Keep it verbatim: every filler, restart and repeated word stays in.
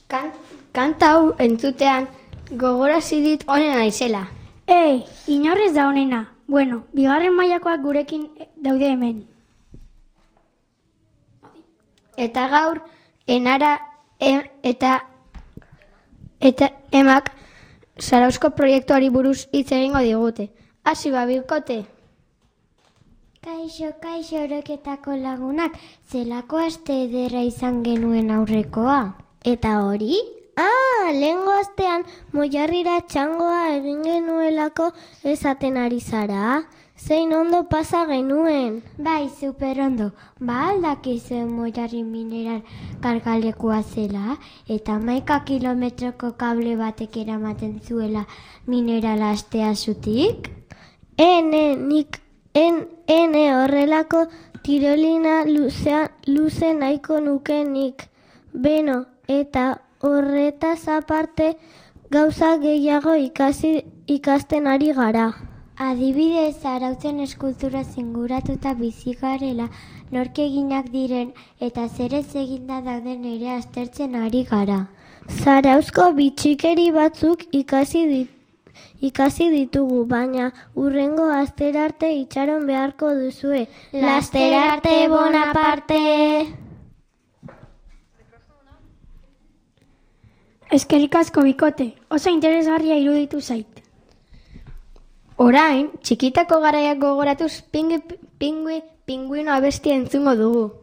Kan, kanta hau entzutean gogorasi dit onena naizela. Ei, inorrez da onena. Bueno, bigarren mailakoak gurekin daude hemen. Eta gaur, enara em, eta eta emak Zarauzko proiektuari buruz hitz egingo digute. Hasi babilkote. Kaixo, kaixo oroketako lagunak, zelako aste ederra izan genuen aurrekoa. Eta hori? Ah, lehengo astean Moiarrira txangoa egin genuelako esaten ari zara. Zein ondo pasa genuen. Bai, super ondo. Ba aldakizuen Moiarri mineral kargalekua zela, eta hamaika kilometroko kable batek eramaten zuela minerala astea zutik? Ene, nik, en, ene horrelako tirolina luzea, luze nahiko nuke nik. Beno, eta horretaz aparte gauza gehiago ikasi ikasten ari gara. Adibidez, Zarautzen eskultura zinguratuta bizi garela, nork eginak diren eta zerez eginda dauden ere aztertzen ari gara. Zarauzko bitxikeri batzuk ikasi dit, ikasi ditugu, baina hurrengo asterarte itxaron beharko duzue. Lasterarte Bonaparte! Eskerrik asko bikote, oso interesgarria iruditu zait. Orain, txikitako garaiak gogoratuz pingui, pingui, pinguino abestia entzungo dugu.